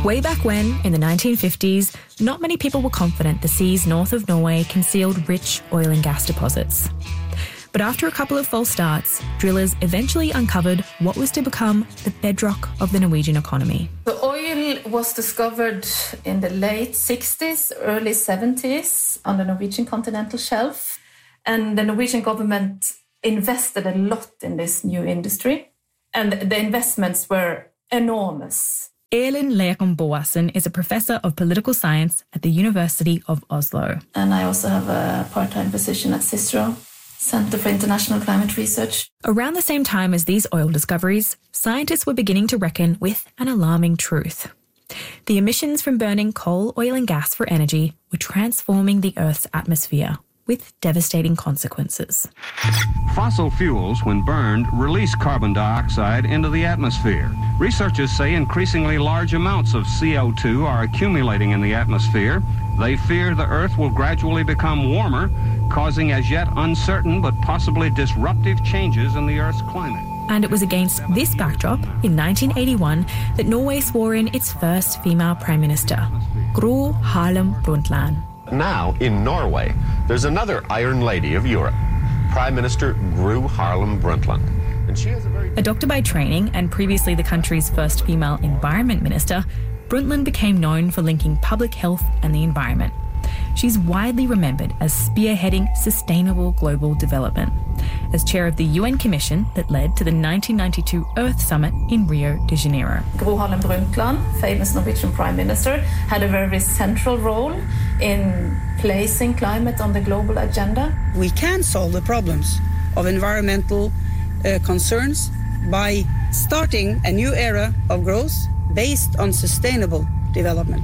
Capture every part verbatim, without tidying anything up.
Way back when, in the nineteen fifties, not many people were confident the seas north of Norway concealed rich oil and gas deposits. But after a couple of false starts, drillers eventually uncovered what was to become the bedrock of the Norwegian economy. The oil was discovered in the late sixties, early seventies on the Norwegian continental shelf. And the Norwegian government invested a lot in this new industry. And the investments were enormous. Elin Leikon Boasen is a professor of political science at the University of Oslo. And I also have a part-time position at CICERO, Center for International Climate Research. Around the same time as these oil discoveries, scientists were beginning to reckon with an alarming truth. The emissions from burning coal, oil and gas for energy were transforming the Earth's atmosphere, with devastating consequences. Fossil fuels, when burned, release carbon dioxide into the atmosphere. Researchers say increasingly large amounts of C O two are accumulating in the atmosphere. They fear the Earth will gradually become warmer, causing as yet uncertain but possibly disruptive changes in the Earth's climate. And it was against this backdrop, in nineteen eighty-one, that Norway swore in its first female Prime Minister, Gro Harlem Brundtland. Now, in Norway, there's another Iron Lady of Europe, Prime Minister Gro Harlem Brundtland. And she has a very... A doctor by training and previously the country's first female environment minister, Brundtland became known for linking public health and the environment. She's widely remembered as spearheading sustainable global development, as chair of the U N Commission that led to the nineteen ninety-two Earth Summit in Rio de Janeiro. Gro Harlem Brundtland, famous Norwegian Prime Minister, had a very central role in placing climate on the global agenda. We can solve the problems of environmental uh, concerns by starting a new era of growth based on sustainable development.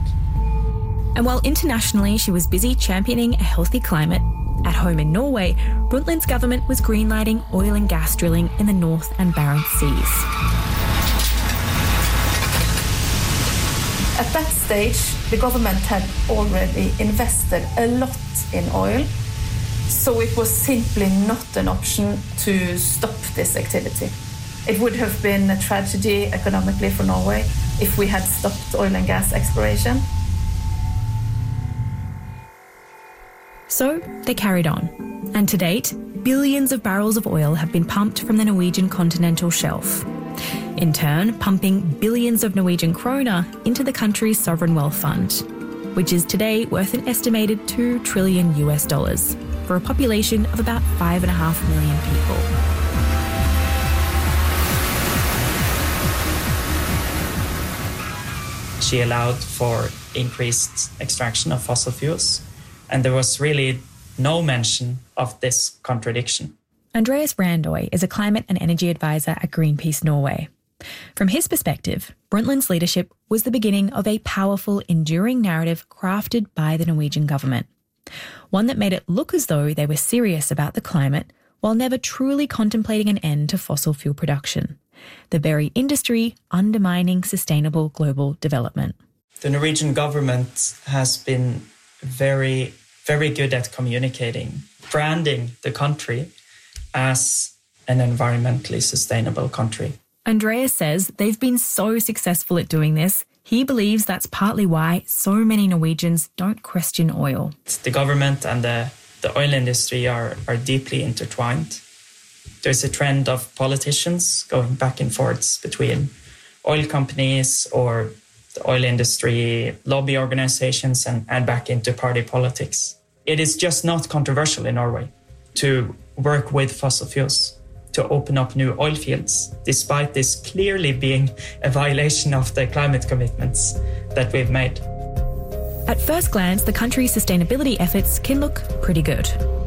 And while internationally she was busy championing a healthy climate, at home in Norway, Brundtland's government was greenlighting oil and gas drilling in the North and Barents Seas. At that stage, the government had already invested a lot in oil, so it was simply not an option to stop this activity. It would have been a tragedy economically for Norway if we had stopped oil and gas exploration. So they carried on. And to date, billions of barrels of oil have been pumped from the Norwegian continental shelf, in turn pumping billions of Norwegian kroner into the country's sovereign wealth fund, which is today worth an estimated two trillion US dollars for a population of about five and a half million people. She allowed for increased extraction of fossil fuels, and there was really no mention of this contradiction. Andreas Randøy is a climate and energy advisor at Greenpeace Norway. From his perspective, Brundtland's leadership was the beginning of a powerful, enduring narrative crafted by the Norwegian government, one that made it look as though they were serious about the climate while never truly contemplating an end to fossil fuel production, the very industry undermining sustainable global development. The Norwegian government has been very, very good at communicating, branding the country as an environmentally sustainable country. Andreas says they've been so successful at doing this, he believes that's partly why so many Norwegians don't question oil. The government and the, the oil industry are, are deeply intertwined. There's a trend of politicians going back and forth between oil companies or the oil industry, lobby organizations, and, and back into party politics. It is just not controversial in Norway to work with fossil fuels, to open up new oil fields, despite this clearly being a violation of the climate commitments that we've made. At first glance, the country's sustainability efforts can look pretty good.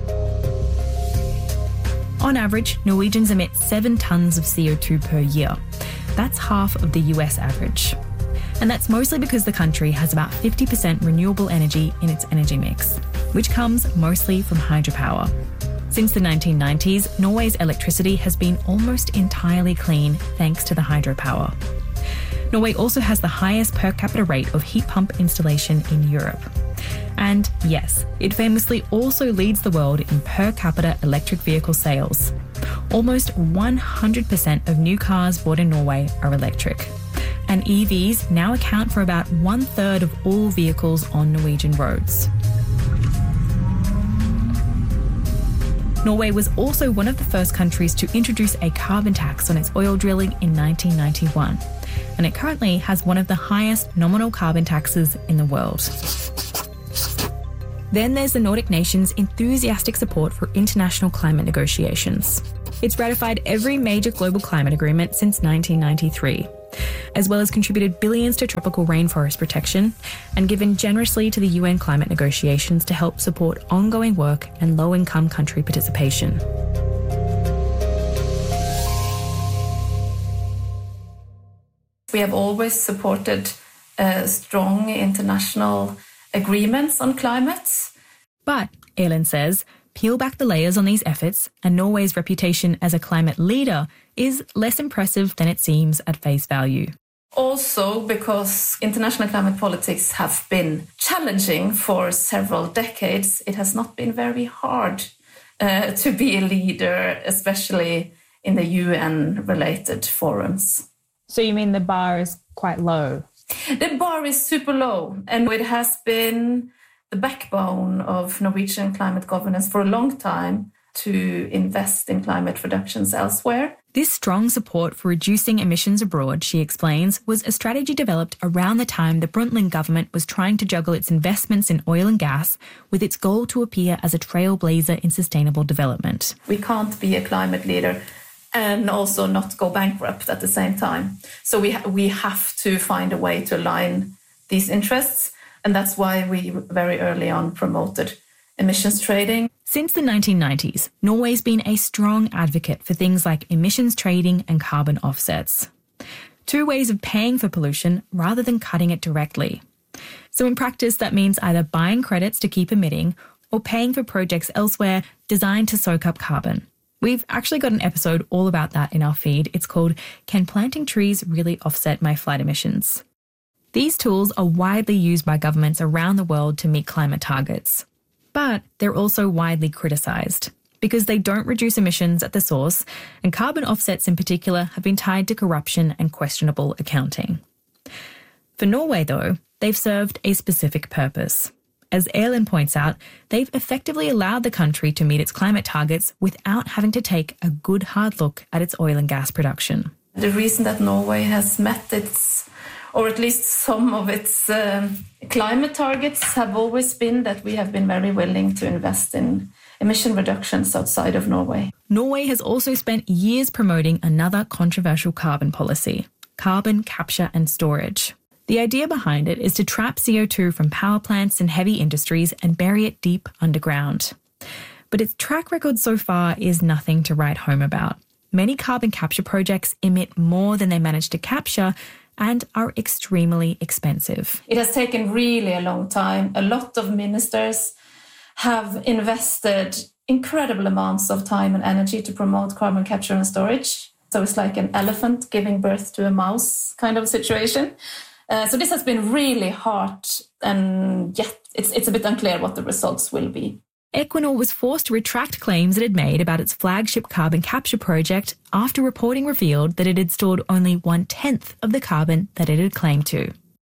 On average, Norwegians emit seven tonnes of C O two per year. That's half of the U S average. And that's mostly because the country has about fifty percent renewable energy in its energy mix, which comes mostly from hydropower. Since the nineteen nineties, Norway's electricity has been almost entirely clean thanks to the hydropower. Norway also has the highest per capita rate of heat pump installation in Europe. And yes, it famously also leads the world in per capita electric vehicle sales. Almost one hundred percent of new cars bought in Norway are electric. and E Vs now account for about one third of all vehicles on Norwegian roads. Norway was also one of the first countries to introduce a carbon tax on its oil drilling in nineteen ninety-one, and it currently has one of the highest nominal carbon taxes in the world. Then there's the Nordic nations' enthusiastic support for international climate negotiations. It's ratified every major global climate agreement since nineteen ninety-three, as well as contributed billions to tropical rainforest protection and given generously to the U N climate negotiations to help support ongoing work and low-income country participation. We have always supported uh, strong international agreements on climate. But, Elin says, peel back the layers on these efforts and Norway's reputation as a climate leader is less impressive than it seems at face value. Also because international climate politics have been challenging for several decades, it has not been very hard uh, to be a leader, especially in the U N-related forums. So you mean the bar is quite low? The bar is super low, and it has been the backbone of Norwegian climate governance for a long time to invest in climate reductions elsewhere. This strong support for reducing emissions abroad, she explains, was a strategy developed around the time the Brundtland government was trying to juggle its investments in oil and gas with its goal to appear as a trailblazer in sustainable development. We can't be a climate leader and also not go bankrupt at the same time. So we ha- we have to find a way to align these interests, and that's why we very early on promoted emissions trading. Since the nineteen nineties, Norway's been a strong advocate for things like emissions trading and carbon offsets. Two ways of paying for pollution rather than cutting it directly. So in practice, that means either buying credits to keep emitting or paying for projects elsewhere designed to soak up carbon. We've actually got an episode all about that in our feed. It's called Can Planting Trees Really Offset My Flight Emissions? These tools are widely used by governments around the world to meet climate targets. But they're also widely criticised because they don't reduce emissions at the source, and carbon offsets in particular have been tied to corruption and questionable accounting. For Norway, though, they've served a specific purpose. As Elin points out, they've effectively allowed the country to meet its climate targets without having to take a good hard look at its oil and gas production. The reason that Norway has met its, or at least some of its um, climate targets have always been that we have been very willing to invest in emission reductions outside of Norway. Norway has also spent years promoting another controversial carbon policy, carbon capture and storage. The idea behind it is to trap C O two from power plants and heavy industries and bury it deep underground. But its track record so far is nothing to write home about. Many carbon capture projects emit more than they manage to capture and are extremely expensive. It has taken really a long time. A lot of ministers have invested incredible amounts of time and energy to promote carbon capture and storage. So it's like an elephant giving birth to a mouse kind of situation. Uh, so this has been really hard, and yet it's, it's a bit unclear what the results will be. Equinor was forced to retract claims it had made about its flagship carbon capture project after reporting revealed that it had stored only one-tenth of the carbon that it had claimed to.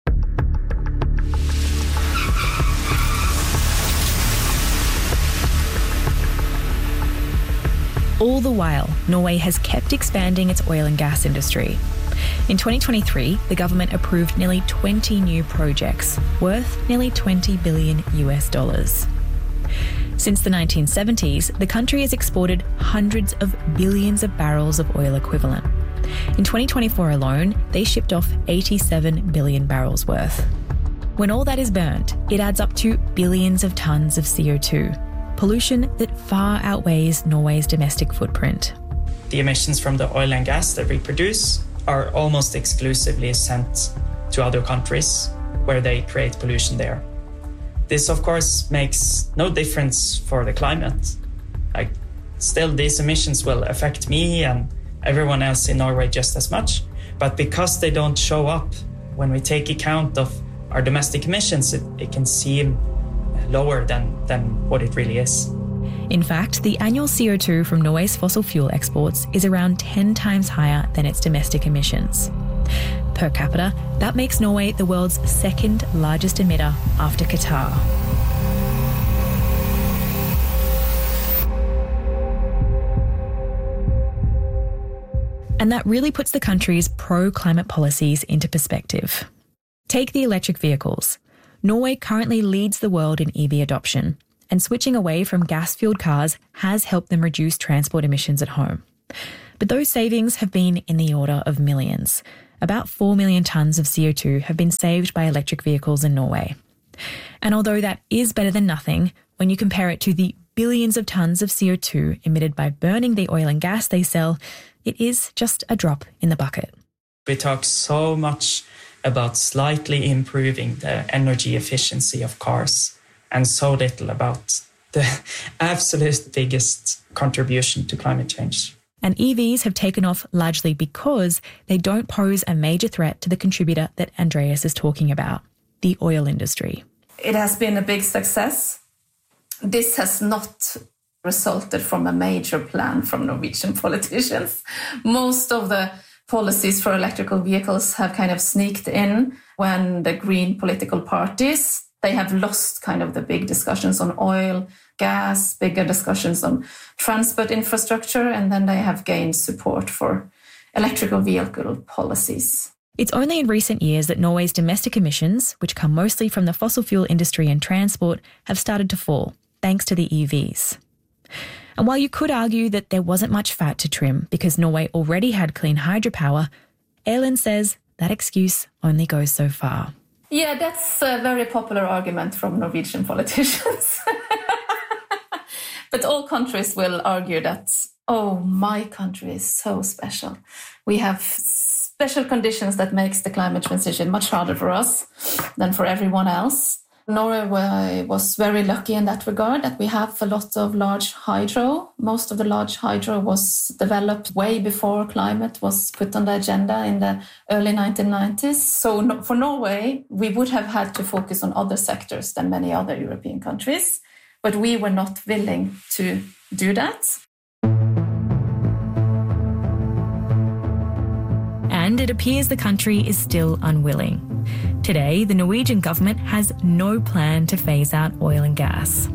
All the while, Norway has kept expanding its oil and gas industry. In twenty twenty-three, the government approved nearly twenty new projects, worth nearly twenty billion US dollars. Since the nineteen seventies, the country has exported hundreds of billions of barrels of oil equivalent. In twenty twenty-four alone, they shipped off eighty-seven billion barrels worth. When all that is burnt, it adds up to billions of tons of C O two, pollution that far outweighs Norway's domestic footprint. The emissions from the oil and gas that we produce are almost exclusively sent to other countries where they create pollution there. This, of course, makes no difference for the climate. Like, still, these emissions will affect me and everyone else in Norway just as much. But because they don't show up when we take account of our domestic emissions, it, it can seem lower than, than what it really is. In fact, the annual C O two from Norway's fossil fuel exports is around ten times higher than its domestic emissions. Per capita, that makes Norway the world's second largest emitter after Qatar. And that really puts the country's pro-climate policies into perspective. Take the electric vehicles. Norway currently leads the world in E V adoption, and switching away from gas-fueled cars has helped them reduce transport emissions at home. But those savings have been in the order of millions. About four million tonnes of C O two have been saved by electric vehicles in Norway. And although that is better than nothing, when you compare it to the billions of tonnes of C O two emitted by burning the oil and gas they sell, it is just a drop in the bucket. We talk so much about slightly improving the energy efficiency of cars and so little about the absolute biggest contribution to climate change. And E Vs have taken off largely because they don't pose a major threat to the contributor that Andreas is talking about, the oil industry. It has been a big success. This has not resulted from a major plan from Norwegian politicians. Most of the policies for electrical vehicles have kind of sneaked in when the green political parties, they have lost kind of the big discussions on oil, gas, bigger discussions on transport infrastructure, and then they have gained support for electrical vehicle policies. It's only in recent years that Norway's domestic emissions, which come mostly from the fossil fuel industry and transport, have started to fall, thanks to the E Vs. And while you could argue that there wasn't much fat to trim because Norway already had clean hydropower, Erlend says that excuse only goes so far. Yeah, that's a very popular argument from Norwegian politicians. But all countries will argue that, oh, my country is so special. We have special conditions that makes the climate transition much harder for us than for everyone else. Norway was very lucky in that regard, that we have a lot of large hydro. Most of the large hydro was developed way before climate was put on the agenda in the early nineteen nineties. So for Norway, we would have had to focus on other sectors than many other European countries, but we were not willing to do that. And it appears the country is still unwilling. Today, the Norwegian government has no plan to phase out oil and gas.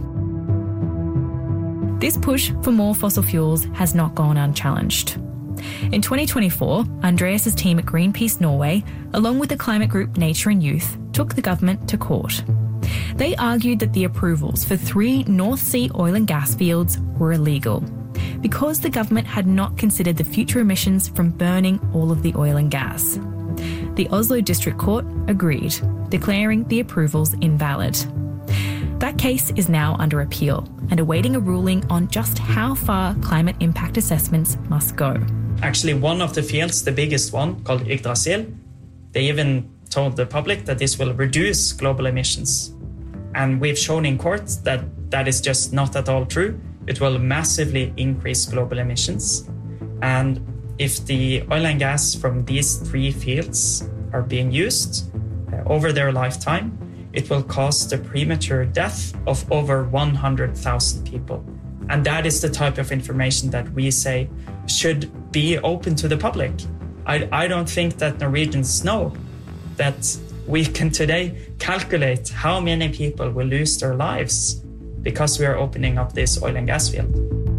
This push for more fossil fuels has not gone unchallenged. In twenty twenty-four, Andreas' team at Greenpeace Norway, along with the climate group Nature and Youth, took the government to court. They argued that the approvals for three North Sea oil and gas fields were illegal because the government had not considered the future emissions from burning all of the oil and gas. The Oslo District Court agreed, declaring the approvals invalid. That case is now under appeal and awaiting a ruling on just how far climate impact assessments must go. Actually, one of the fields, the biggest one, called Yggdrasil, they even told the public that this will reduce global emissions. And we've shown in court that that is just not at all true. It will massively increase global emissions. And if the oil and gas from these three fields are being used uh, over their lifetime, it will cause the premature death of over one hundred thousand people. And that is the type of information that we say should be open to the public. I, I don't think that Norwegians know that we can today calculate how many people will lose their lives because we are opening up this oil and gas field.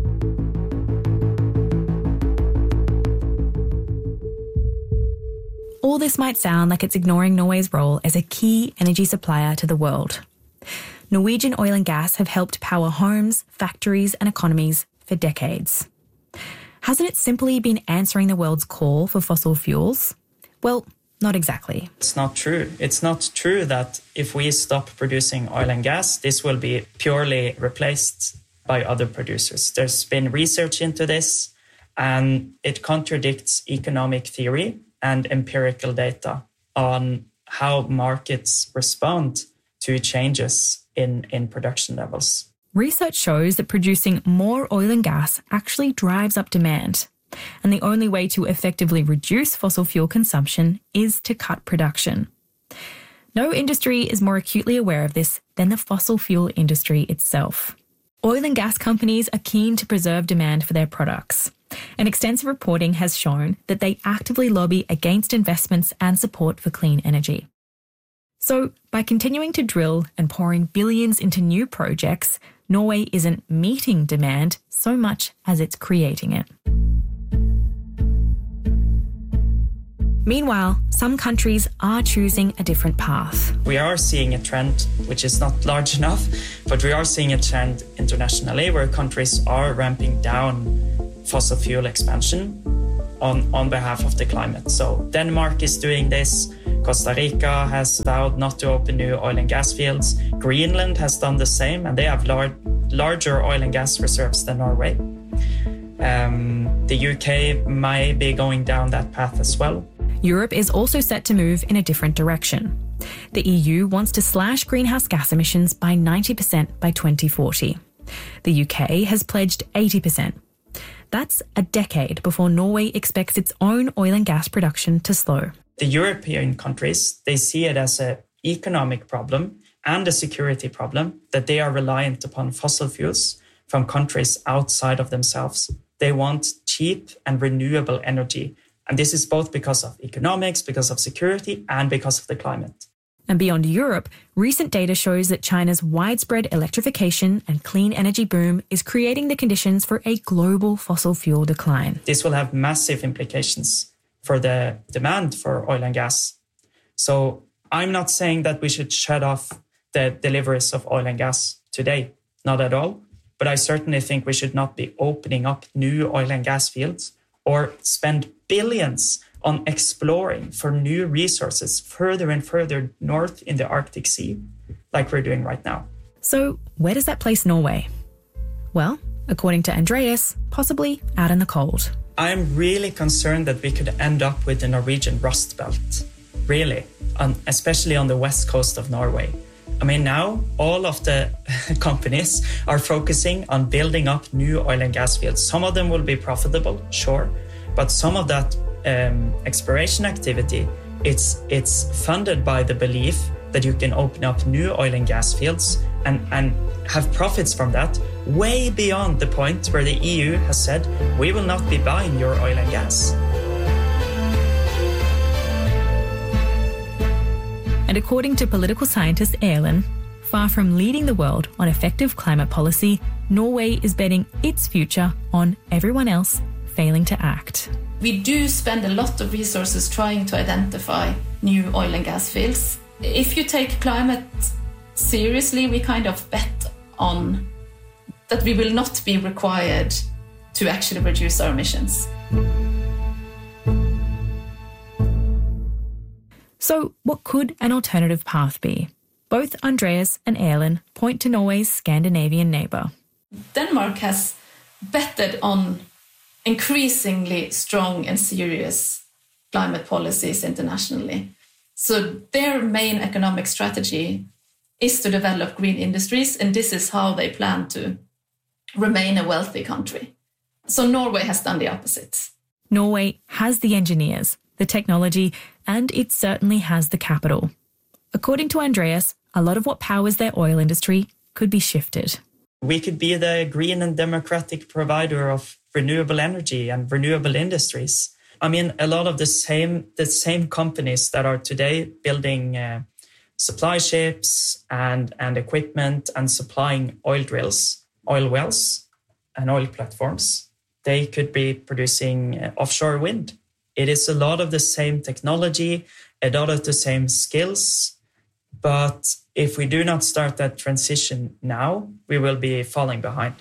All this might sound like it's ignoring Norway's role as a key energy supplier to the world. Norwegian oil and gas have helped power homes, factories, and economies for decades. Hasn't it simply been answering the world's call for fossil fuels? Well, not exactly. It's not true. It's not true that if we stop producing oil and gas, this will be purely replaced by other producers. There's been research into this, and it contradicts economic theory and empirical data on how markets respond to changes in, in production levels. Research shows that producing more oil and gas actually drives up demand. And the only way to effectively reduce fossil fuel consumption is to cut production. No industry is more acutely aware of this than the fossil fuel industry itself. Oil and gas companies are keen to preserve demand for their products. And extensive reporting has shown that they actively lobby against investments and support for clean energy. So, by continuing to drill and pouring billions into new projects, Norway isn't meeting demand so much as it's creating it. Meanwhile, some countries are choosing a different path. We are seeing a trend, which is not large enough, but we are seeing a trend internationally where countries are ramping down fossil fuel expansion on, on behalf of the climate. So Denmark is doing this. Costa Rica has vowed not to open new oil and gas fields. Greenland has done the same, and they have lar- larger oil and gas reserves than Norway. Um, the U K may be going down that path as well. Europe is also set to move in a different direction. The E U wants to slash greenhouse gas emissions by ninety percent by twenty forty. The U K has pledged eighty percent. That's a decade before Norway expects its own oil and gas production to slow. The European countries, they see it as an economic problem and a security problem that they are reliant upon fossil fuels from countries outside of themselves. They want cheap and renewable energy. And this is both because of economics, because of security, and because of the climate. And beyond Europe, recent data shows that China's widespread electrification and clean energy boom is creating the conditions for a global fossil fuel decline. This will have massive implications for the demand for oil and gas. So I'm not saying that we should shut off the deliveries of oil and gas today, not at all. But I certainly think we should not be opening up new oil and gas fields or spend billions on exploring for new resources further and further north in the Arctic Sea, like we're doing right now. So where does that place Norway? Well, according to Andreas, possibly out in the cold. I'm really concerned that we could end up with the Norwegian Rust Belt, really, on, especially on the west coast of Norway. I mean, now all of the companies are focusing on building up new oil and gas fields. Some of them will be profitable, sure, but some of that um, exploration activity, it's it's funded by the belief that you can open up new oil and gas fields and, and have profits from that way beyond the point where the E U has said, we will not be buying your oil and gas. And according to political scientist Erlend, far from leading the world on effective climate policy, Norway is betting its future on everyone else failing to act. We do spend a lot of resources trying to identify new oil and gas fields. If you take climate seriously, we kind of bet on that we will not be required to actually reduce our emissions. So what could an alternative path be? Both Andreas and Erlend point to Norway's Scandinavian neighbour. Denmark has betted on increasingly strong and serious climate policies internationally. So their main economic strategy is to develop green industries, and this is how they plan to remain a wealthy country. So Norway has done the opposite. Norway has the engineers, the technology, and it certainly has the capital. According to Andreas, a lot of what powers their oil industry could be shifted. We could be the green and democratic provider of renewable energy and renewable industries. I mean, a lot of the same the same companies that are today building uh, supply ships and, and equipment and supplying oil drills, oil wells and oil platforms, they could be producing uh, offshore wind. It is a lot of the same technology, a lot of the same skills, but if we do not start that transition now, we will be falling behind.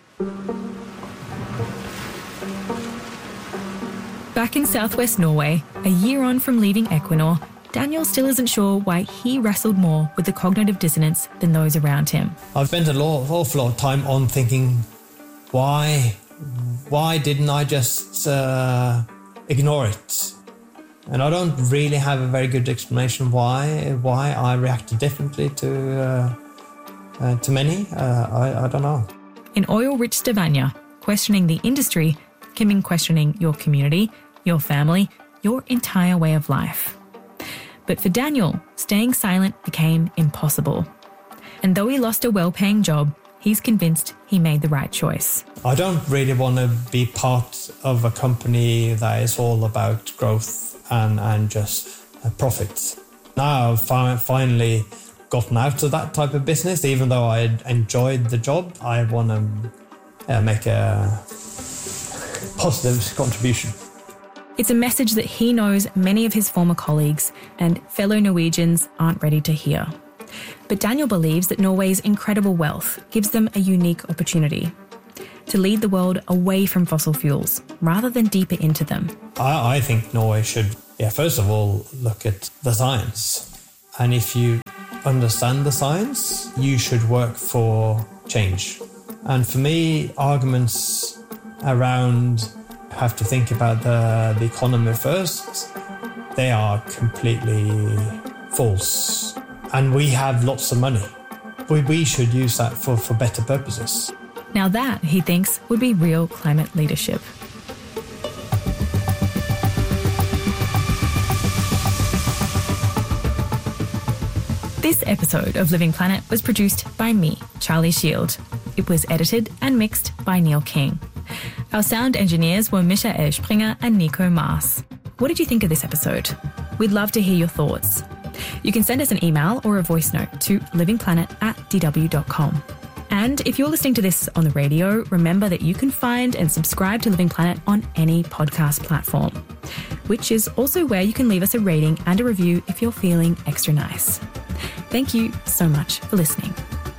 Back in southwest Norway, a year on from leaving Equinor, Daniel still isn't sure why he wrestled more with the cognitive dissonance than those around him. I've spent an awful lot of time on thinking, why, why didn't I just uh, ignore it? And I don't really have a very good explanation why why I reacted differently to uh, uh, to many. Uh, I, I don't know. In oil-rich Stavanger, questioning the industry can mean questioning your community, your family, your entire way of life. But for Daniel, staying silent became impossible. And though he lost a well-paying job, he's convinced he made the right choice. I don't really want to be part of a company that is all about growth and, and just profits. Now I've fi- finally gotten out of that type of business, even though I had enjoyed the job. I want to uh, make a positive contribution. It's a message that he knows many of his former colleagues and fellow Norwegians aren't ready to hear. But Daniel believes that Norway's incredible wealth gives them a unique opportunity to lead the world away from fossil fuels rather than deeper into them. I, I think Norway should, yeah, first of all, look at the science. And if you understand the science, you should work for change. And for me, arguments around have to think about the, the economy first, they are completely false. And we have lots of money. We, we should use that for, for better purposes. Now that, he thinks, would be real climate leadership. This episode of Living Planet was produced by me, Charlie Shield. It was edited and mixed by Neil King. Our sound engineers were Misha Erspringer and Nico Mars. What did you think of this episode? We'd love to hear your thoughts. You can send us an email or a voice note to livingplanet at d w dot com. And if you're listening to this on the radio, remember that you can find and subscribe to Living Planet on any podcast platform, which is also where you can leave us a rating and a review if you're feeling extra nice. Thank you so much for listening.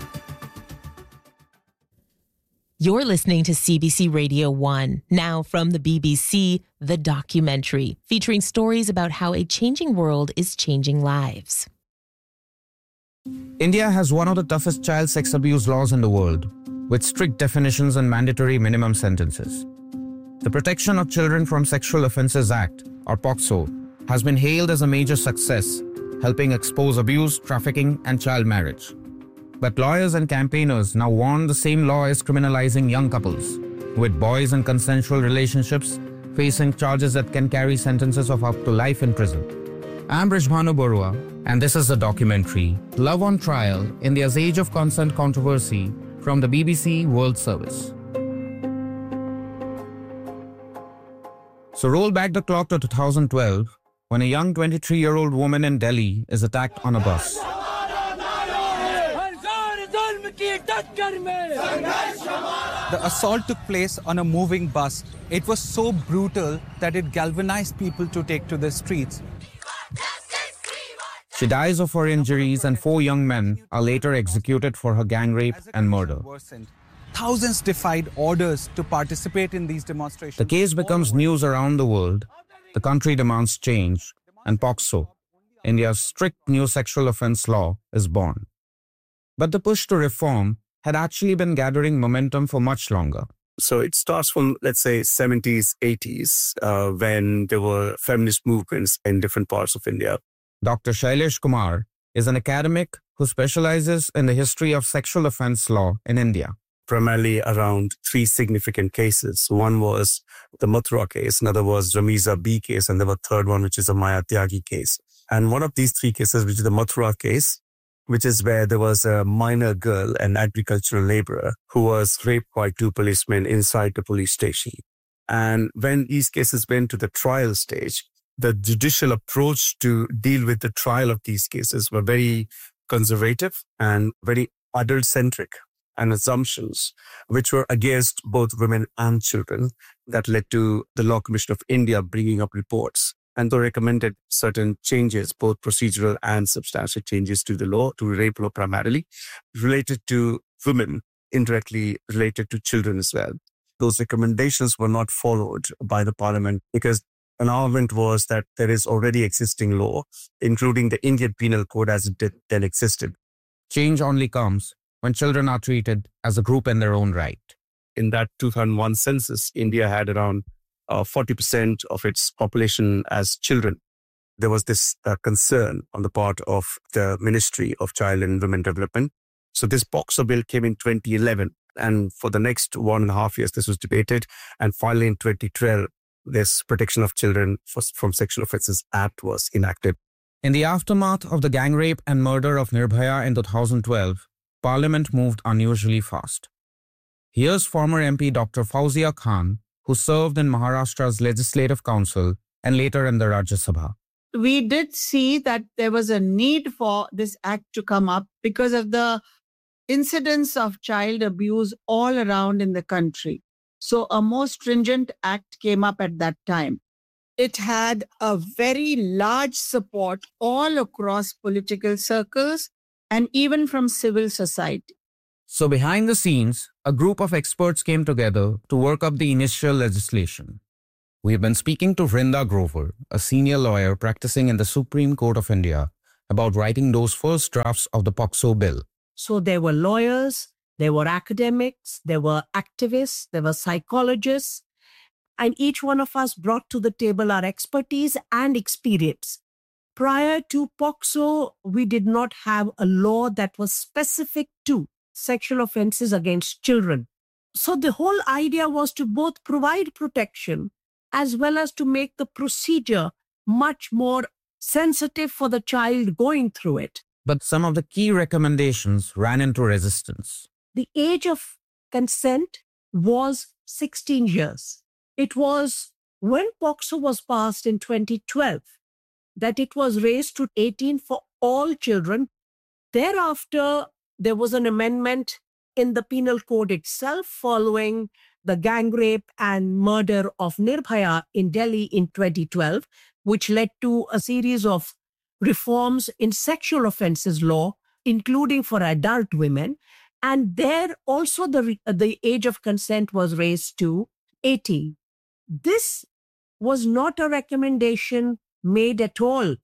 You're listening to C B C Radio one. Now from the B B C, The Documentary, featuring stories about how a changing world is changing lives. India has one of the toughest child sex abuse laws in the world, with strict definitions and mandatory minimum sentences. The Protection of Children from Sexual Offences Act, or POCSO, has been hailed as a major success, helping expose abuse, trafficking, and child marriage. But lawyers and campaigners now warn the same law is criminalizing young couples, with boys in consensual relationships facing charges that can carry sentences of up to life in prison. I'm Brijbhanu Barua, and this is The Documentary, Love on Trial in the Age of Consent Controversy from the B B C World Service. So roll back the clock to two thousand twelve, when a young twenty-three-year-old woman in Delhi is attacked on a bus. The assault took place on a moving bus. It was so brutal that it galvanized people to take to the streets. She dies of her injuries, and four young men are later executed for her gang rape and murder. Thousands defied orders to participate in these demonstrations. The case becomes news around the world. The country demands change, and POCSO, India's strict new sexual offence law, is born. But the push to reform had actually been gathering momentum for much longer. So it starts from, let's say, seventies, eighties, uh, when there were feminist movements in different parts of India. Doctor Shailesh Kumar is an academic who specializes in the history of sexual offence law in India. Primarily around three significant cases. One was the Mathura case, another was Ramiza B case, and there was a third one, which is a Maya Tyagi case. And one of these three cases, which is the Mathura case, which is where there was a minor girl, an agricultural laborer, who was raped by two policemen inside the police station. And when these cases went to the trial stage, the judicial approach to deal with the trial of these cases were very conservative and very adult-centric, and assumptions which were against both women and children, that led to the Law Commission of India bringing up reports. And they recommended certain changes, both procedural and substantial changes to the law, to rape law primarily, related to women, indirectly related to children as well. Those recommendations were not followed by the parliament because an argument was that there is already existing law, including the Indian Penal Code as it did, then existed. Change only comes when children are treated as a group in their own right. In that two thousand one census, India had around uh, forty percent of its population as children. There was this uh, concern on the part of the Ministry of Child and Women Development. So this POCSO bill came in twenty eleven, and for the next one and a half years, this was debated. And finally in twenty twelve, this Protection of Children from Sexual Offences Act was enacted. In the aftermath of the gang rape and murder of Nirbhaya in two thousand twelve, Parliament moved unusually fast. Here's former M P Doctor Fauzia Khan, who served in Maharashtra's Legislative Council and later in the Rajya Sabha. We did see that there was a need for this act to come up because of the incidence of child abuse all around in the country. So a more stringent act came up at that time. It had a very large support all across political circles and even from civil society. So behind the scenes, a group of experts came together to work up the initial legislation. We've been speaking to Vrinda Grover, a senior lawyer practicing in the Supreme Court of India, about writing those first drafts of the POCSO bill. So there were lawyers, there were academics, there were activists, there were psychologists, and each one of us brought to the table our expertise and experience. Prior to POCSO, we did not have a law that was specific to sexual offenses against children. So the whole idea was to both provide protection as well as to make the procedure much more sensitive for the child going through it. But some of the key recommendations ran into resistance. The age of consent was sixteen years. It was when POCSO was passed in twenty twelve that it was raised to eighteen for all children. Thereafter, there was an amendment in the penal code itself following the gang rape and murder of Nirbhaya in Delhi in twenty twelve, which led to a series of reforms in sexual offences law, including for adult women. And there also the, the age of consent was raised to eighteen. This was not a recommendation made at all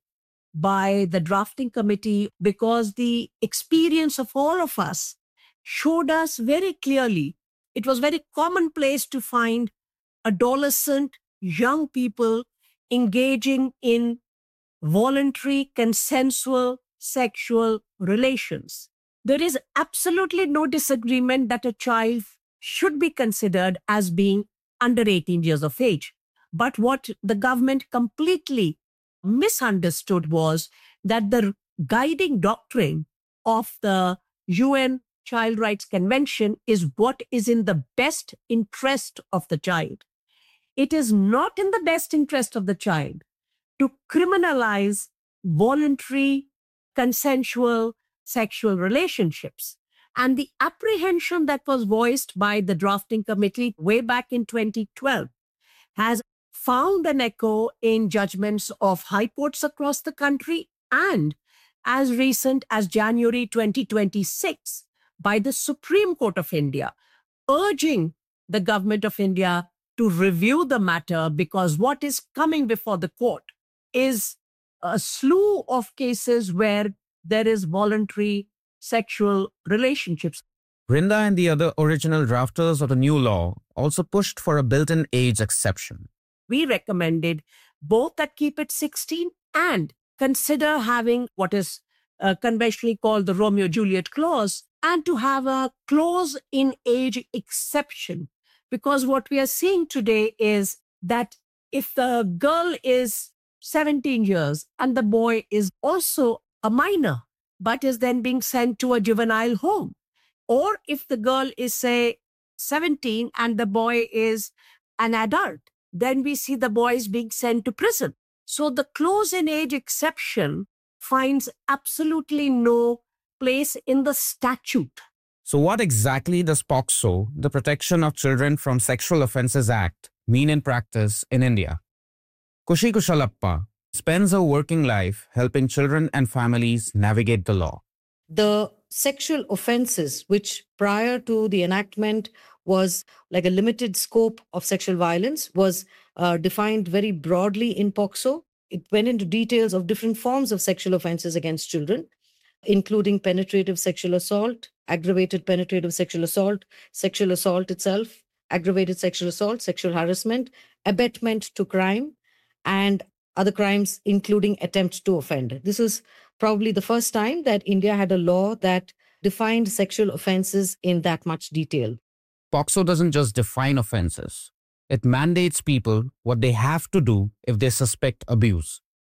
by the drafting committee because the experience of all of us showed us very clearly it was very commonplace to find adolescent young people engaging in voluntary, consensual sexual relations. There is absolutely no disagreement that a child should be considered as being under eighteen years of age. But what the government completely misunderstood was that the guiding doctrine of the U N Child Rights Convention is what is in the best interest of the child. It is not in the best interest of the child to criminalize voluntary, consensual sexual relationships. And the apprehension that was voiced by the drafting committee way back in twenty twelve has found an echo in judgments of high courts across the country and as recent as January twenty twenty-six by the Supreme Court of India, urging the government of India to review the matter because what is coming before the court is a slew of cases where there is voluntary sexual relationships. Vrinda and the other original drafters of the new law also pushed for a built-in age exception. We recommended both that keep it sixteen and consider having what is uh, conventionally called the Romeo-Juliet clause and to have a clause in age exception. Because what we are seeing today is that if the girl is seventeen years and the boy is also a minor, but is then being sent to a juvenile home, or if the girl is, say, seventeen and the boy is an adult, then we see the boys being sent to prison. So the clause in age exception finds absolutely no place in the statute. So what exactly does POCSO, the Protection of Children from Sexual Offences Act, mean in practice in India? Kushi Kushalappa spends her working life helping children and families navigate the law. The sexual offences, which prior to the enactment was like a limited scope of sexual violence, was uh, defined very broadly in POCSO. It went into details of different forms of sexual offences against children, including penetrative sexual assault, aggravated penetrative sexual assault, sexual assault itself, aggravated sexual assault, sexual harassment, abetment to crime, and other crimes, including attempt to offend. This is probably the first time that India had a law that defined sexual offences in that much detail. POCSO doesn't just define offences. It mandates people what they have to do if they suspect abuse.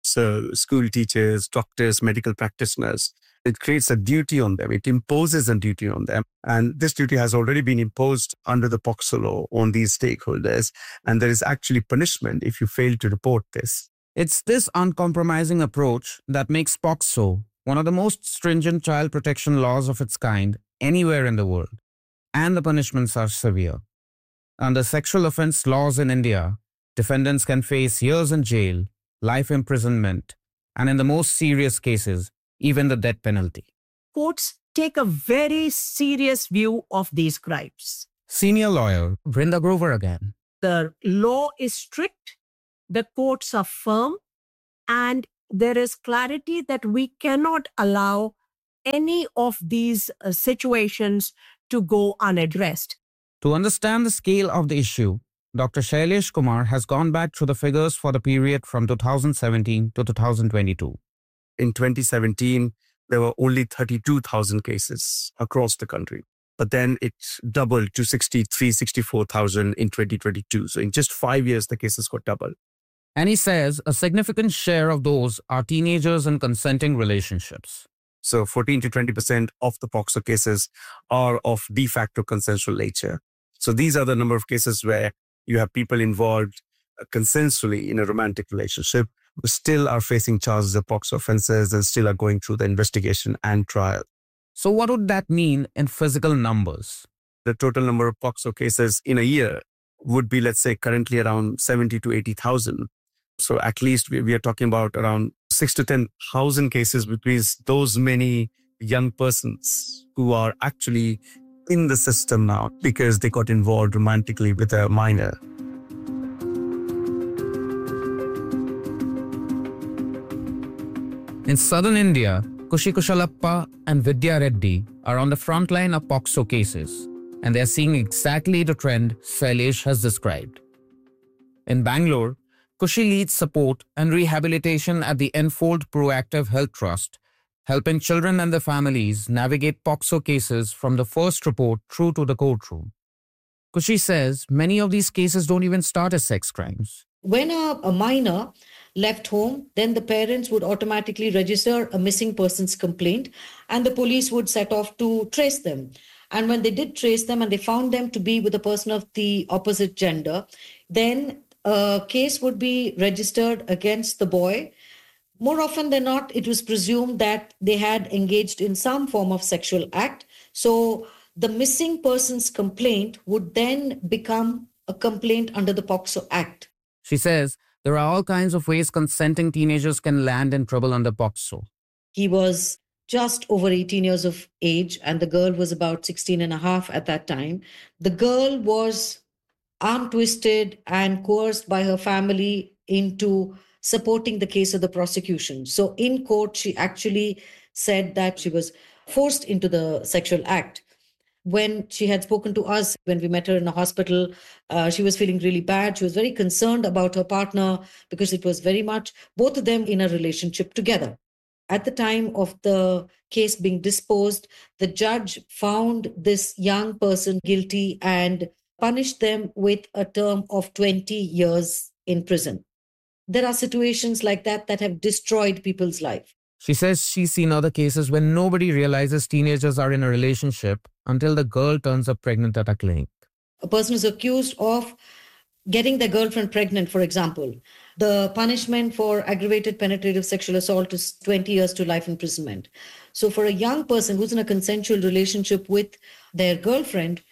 So school teachers, doctors, medical practitioners, it creates a duty on them. It imposes a duty on them. And this duty has already been imposed under the POCSO law on these stakeholders. And there is actually punishment if you fail to report this. It's this uncompromising approach that makes POCSO one of the most stringent child protection laws of its kind anywhere in the world. And the punishments are severe. Under sexual offense laws in India, defendants can face years in jail, life imprisonment, and in the most serious cases, even the death penalty. Courts take a very serious view of these crimes. Senior lawyer Brinda Grover again. The law is strict, the courts are firm, and there is clarity that we cannot allow any of these uh, situations to go unaddressed. To understand the scale of the issue, Doctor Shailesh Kumar has gone back through the figures for the period from two thousand seventeen to two thousand twenty-two. In twenty seventeen, there were only thirty-two thousand cases across the country. But then it doubled to sixty-three, sixty-four thousand in twenty twenty-two. So in just five years, the cases got doubled. And he says a significant share of those are teenagers in consenting relationships. So fourteen to twenty percent of the POCSO cases are of de facto consensual nature. So these are the number of cases where you have people involved consensually in a romantic relationship who still are facing charges of POCSO offenses and still are going through the investigation and trial. So what would that mean in physical numbers? The total number of POCSO cases in a year would be, let's say, currently around seventy to eighty thousand. So at least we, we are talking about around six to ten thousand cases between those many young persons who are actually in the system now because they got involved romantically with a minor. In southern India, Kushi Kushalappa and Vidya Reddy are on the front line of POCSO cases, and they are seeing exactly the trend Shailesh has described. In Bangalore, Kushi leads support and rehabilitation at the Enfold Proactive Health Trust, helping children and their families navigate POCSO cases from the first report through to the courtroom. Kushi says many of these cases don't even start as sex crimes. When a, a minor left home, then the parents would automatically register a missing persons complaint and the police would set off to trace them. And when they did trace them and they found them to be with a person of the opposite gender, then a case would be registered against the boy. More often than not, it was presumed that they had engaged in some form of sexual act. So the missing persons complaint would then become a complaint under the POCSO Act. She says there are all kinds of ways consenting teenagers can land in trouble under POCSO. He was just over eighteen years of age and the girl was about sixteen and a half at that time. The girl was arm twisted and coerced by her family into supporting the case of the prosecution. So in court, she actually said that she was forced into the sexual act. When she had spoken to us, when we met her in a hospital, uh, she was feeling really bad. She was very concerned about her partner because it was very much both of them in a relationship together. At the time of the case being disposed, the judge found this young person guilty and punished them with a term of twenty years in prison. There are situations like that that have destroyed people's life. She says she's seen other cases where nobody realizes teenagers are in a relationship until the girl turns up pregnant at a clinic. A person is accused of getting their girlfriend pregnant, for example. The punishment for aggravated penetrative sexual assault is twenty years to life imprisonment. So for a young person who's in a consensual relationship with their girlfriend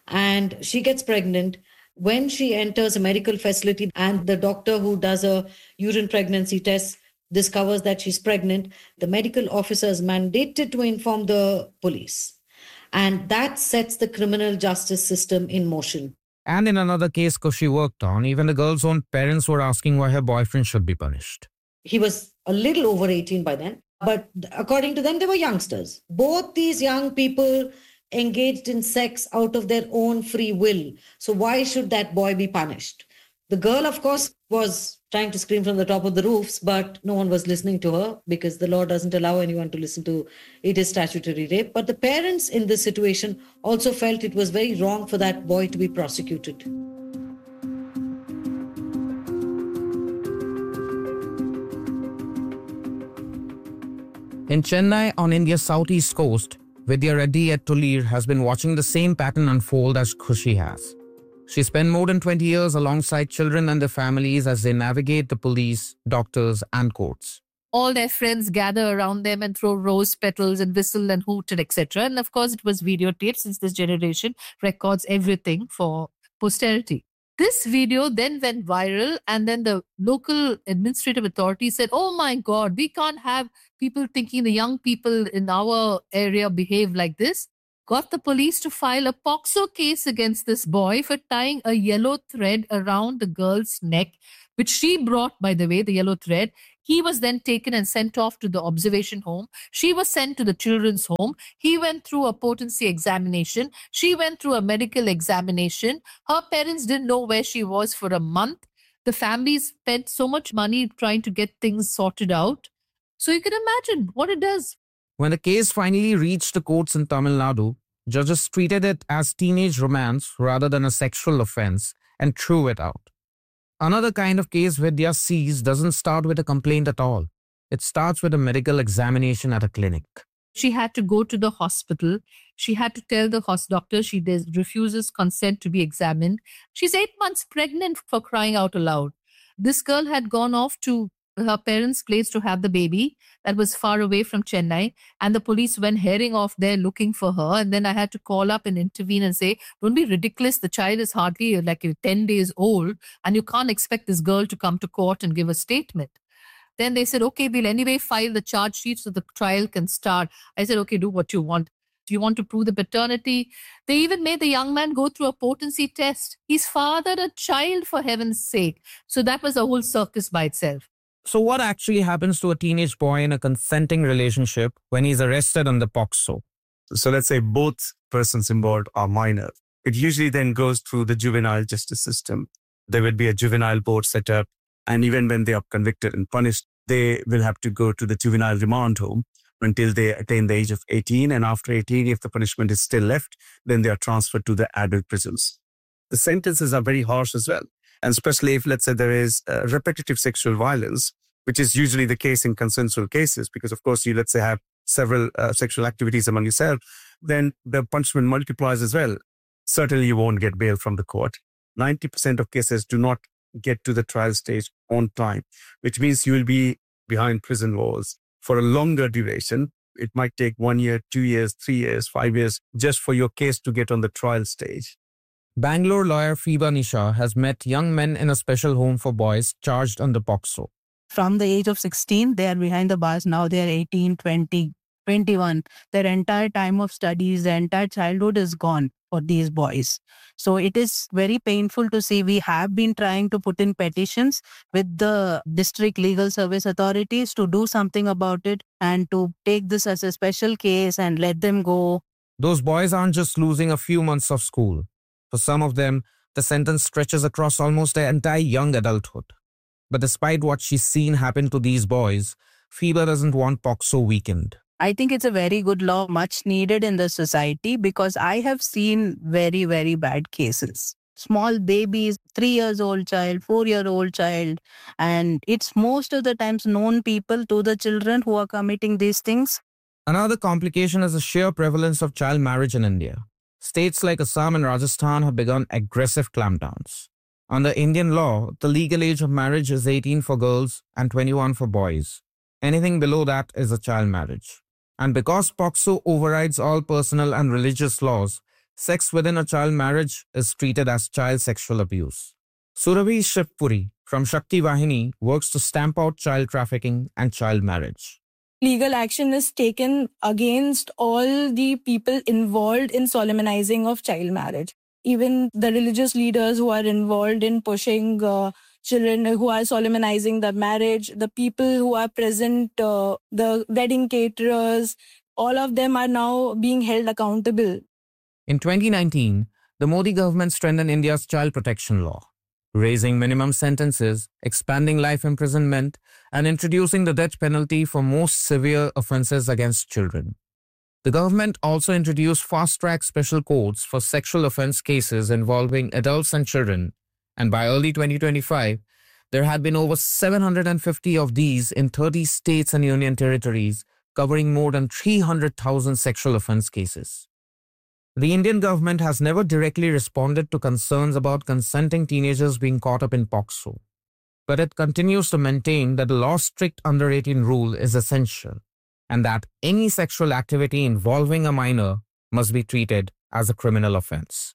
and she gets pregnant, when she enters a medical facility and the doctor who does a urine pregnancy test discovers that she's pregnant, the medical officer is mandated to inform the police. And that sets the criminal justice system in motion. And in another case Kushi worked on, even the girl's own parents were asking why her boyfriend should be punished. He was a little over eighteen by then, but according to them, they were youngsters. Both these young people engaged in sex out of their own free will. So why should that boy be punished? The girl, of course, was trying to scream from the top of the roofs, but no one was listening to her because the law doesn't allow anyone to listen to it is statutory rape. But the parents in this situation also felt it was very wrong for that boy to be prosecuted. In Chennai, on India's southeast coast, Vidya Reddy at Tulir has been watching the same pattern unfold as Khushi has. She spent more than twenty years alongside children and their families as they navigate the police, doctors, and courts. All their friends gather around them and throw rose petals and whistle and hoot and et cetera. And of course, it was videotaped since this generation records everything for posterity. This video then went viral, and then the local administrative authority said, oh my God, we can't have people thinking the young people in our area behave like this. Got the police to file a POCSO case against this boy for tying a yellow thread around the girl's neck, which she brought, by the way, the yellow thread. He was then taken and sent off to the observation home. She was sent to the children's home. He went through a potency examination. She went through a medical examination. Her parents didn't know where she was for a month. The family spent so much money trying to get things sorted out. So you can imagine what it does. When the case finally reached the courts in Tamil Nadu, judges treated it as teenage romance rather than a sexual offense and threw it out. Another kind of case Vidya sees doesn't start with a complaint at all. It starts with a medical examination at a clinic. She had to go to the hospital. She had to tell the hospital doctor she does, refuses consent to be examined. She's eight months pregnant, for crying out aloud. This girl had gone off to her parents' place to have the baby that was far away from Chennai, and the police went herring off there looking for her. And then I had to call up and intervene and say, don't be ridiculous. The child is hardly like ten days old, and you can't expect this girl to come to court and give a statement. Then they said, okay, we'll anyway file the charge sheet so the trial can start. I said, okay, do what you want. Do you want to prove the paternity? They even made the young man go through a potency test. He's fathered a child, for heaven's sake. So that was a whole circus by itself. So what actually happens to a teenage boy in a consenting relationship when he's arrested under POCSO? So let's say both persons involved are minor. It usually then goes through the juvenile justice system. There will be a juvenile board set up. And even when they are convicted and punished, they will have to go to the juvenile remand home until they attain the age of eighteen. And after eighteen, if the punishment is still left, then they are transferred to the adult prisons. The sentences are very harsh as well. And especially if, let's say, there is uh, repetitive sexual violence, which is usually the case in consensual cases, because, of course, you, let's say, have several uh, sexual activities among yourself, then the punishment multiplies as well. Certainly, you won't get bail from the court. ninety percent of cases do not get to the trial stage on time, which means you will be behind prison walls for a longer duration. It might take one year, two years, three years, five years, just for your case to get on the trial stage. Bangalore lawyer Fiba Nisha has met young men in a special home for boys charged under POCSO. From the age of sixteen, they are behind the bars. Now they are eighteen, twenty, twenty-one. Their entire time of studies, their entire childhood is gone for these boys. So it is very painful to see. We have been trying to put in petitions with the district legal service authorities to do something about it and to take this as a special case and let them go. Those boys aren't just losing a few months of school. For some of them, the sentence stretches across almost their entire young adulthood. But despite what she's seen happen to these boys, Fiba doesn't want POCSO weakened. I think it's a very good law, much needed in the society, because I have seen very, very bad cases. Small babies, three years old child, four year old child. And it's most of the times known people to the children who are committing these things. Another complication is the sheer prevalence of child marriage in India. States like Assam and Rajasthan have begun aggressive clampdowns. Under Indian law, the legal age of marriage is eighteen for girls and twenty-one for boys. Anything below that is a child marriage. And because POCSO overrides all personal and religious laws, sex within a child marriage is treated as child sexual abuse. Surabhi Shivpuri from Shakti Vahini works to stamp out child trafficking and child marriage. Legal action is taken against all the people involved in solemnizing of child marriage. Even the religious leaders who are involved in pushing uh, children who are solemnizing the marriage, the people who are present, uh, the wedding caterers, all of them are now being held accountable. In twenty nineteen, the Modi government strengthened India's child protection law, raising minimum sentences, expanding life imprisonment, and introducing the death penalty for most severe offences against children. The government also introduced fast-track special courts for sexual offence cases involving adults and children, and by early twenty twenty-five, there had been over seven hundred fifty of these in thirty states and union territories, covering more than three hundred thousand sexual offense cases. The Indian government has never directly responded to concerns about consenting teenagers being caught up in POCSO, but it continues to maintain that the law's strict under eighteen rule is essential and that any sexual activity involving a minor must be treated as a criminal offense.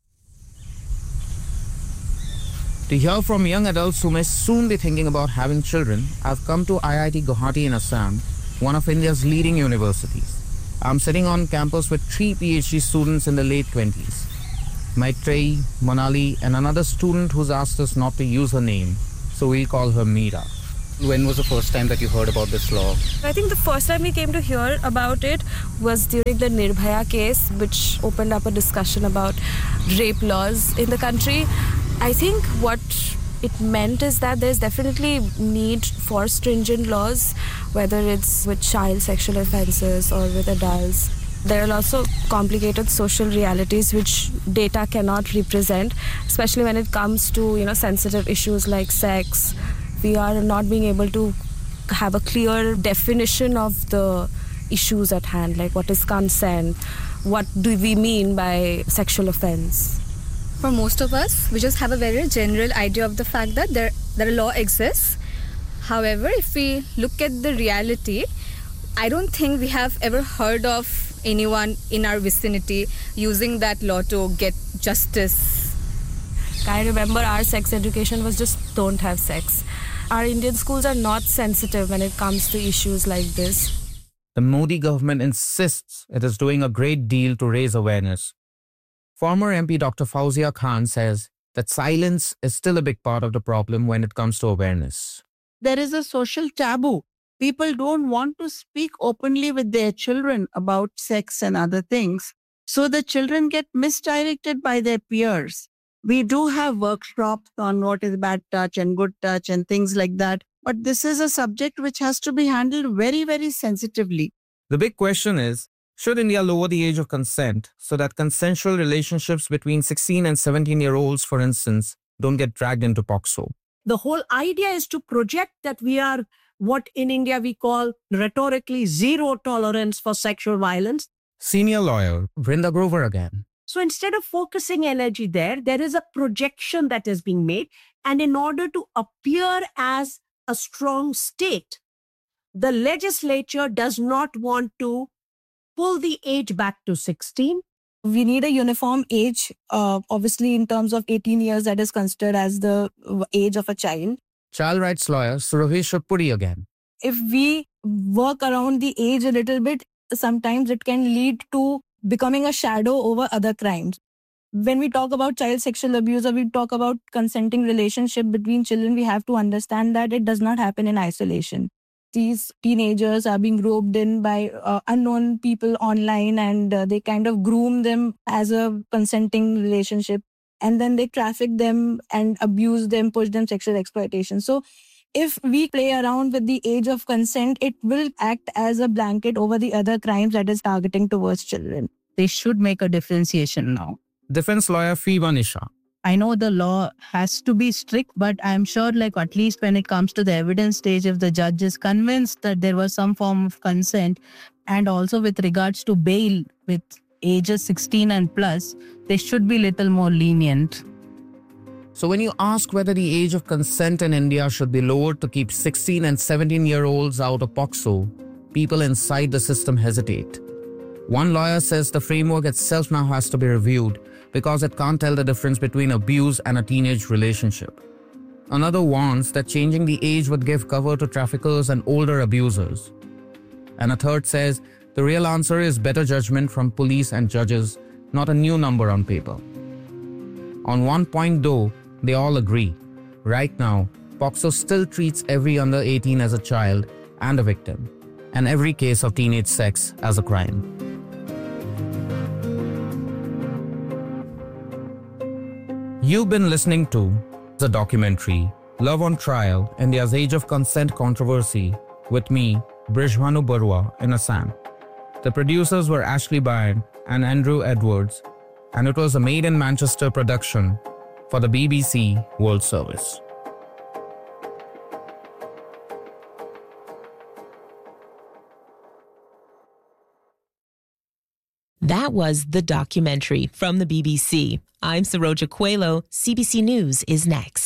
To hear from young adults who may soon be thinking about having children, I've come to I I T Guwahati in Assam, one of India's leading universities. I'm sitting on campus with three PhD students in the late twenties. Maitreyi, Monali, and another student who's asked us not to use her name, so we'll call her Meera. When was the first time that you heard about this law? I think the first time we came to hear about it was during the Nirbhaya case, which opened up a discussion about rape laws in the country. I think what it meant is that there's definitely need for stringent laws, whether it's with child sexual offences or with adults. There are also complicated social realities which data cannot represent, especially when it comes to, you know, sensitive issues like sex. We are not being able to have a clear definition of the issues at hand, like what is consent, what do we mean by sexual offense. For most of us, we just have a very general idea of the fact that there that a law exists. However, if we look at the reality, I don't think we have ever heard of anyone in our vicinity using that law to get justice. I remember our sex education was just don't have sex. Our Indian schools are not sensitive when it comes to issues like this. The Modi government insists it is doing a great deal to raise awareness. Former M P Doctor Fauzia Khan says that silence is still a big part of the problem when it comes to awareness. There is a social taboo. People don't want to speak openly with their children about sex and other things. So the children get misdirected by their peers. We do have workshops on what is bad touch and good touch and things like that. But this is a subject which has to be handled very, very sensitively. The big question is, should India lower the age of consent so that consensual relationships between sixteen and seventeen-year-olds, for instance, don't get dragged into POCSO? The whole idea is to project that we are what in India we call rhetorically zero tolerance for sexual violence. Senior lawyer Vrinda Grover again. So instead of focusing energy there, there is a projection that is being made. And in order to appear as a strong state, the legislature does not want to pull the age back to sixteen. We need a uniform age, uh, obviously in terms of eighteen years, that is considered as the age of a child. Child rights lawyer Surabhi Shivpuri again. If we work around the age a little bit, sometimes it can lead to becoming a shadow over other crimes. When we talk about child sexual abuse or we talk about consenting relationship between children, we have to understand that it does not happen in isolation. These teenagers are being roped in by uh, unknown people online and uh, they kind of groom them as a consenting relationship. And then they traffic them and abuse them, push them sexual exploitation. So if we play around with the age of consent, it will act as a blanket over the other crimes that is targeting towards children. They should make a differentiation now. Defense lawyer Fiba Nisha. I know the law has to be strict, but I'm sure like at least when it comes to the evidence stage, if the judge is convinced that there was some form of consent, and also with regards to bail with ages sixteen and plus, they should be little more lenient. So when you ask whether the age of consent in India should be lowered to keep sixteen and seventeen-year-olds out of POCSO, people inside the system hesitate. One lawyer says the framework itself now has to be reviewed because it can't tell the difference between abuse and a teenage relationship. Another warns that changing the age would give cover to traffickers and older abusers. And a third says the real answer is better judgment from police and judges, not a new number on paper. On one point though, they all agree. Right now, POCSO still treats every under eighteen as a child and a victim, and every case of teenage sex as a crime. You've been listening to the documentary Love on Trial, India's Age of Consent Controversy with me, Brijbhanu Barua in Assam. The producers were Ashley Byrne and Andrew Edwards, and it was a Made in Manchester production for the B B C World Service. That was The Documentary from the B B C. I'm Saroja Coelho. C B C News is next.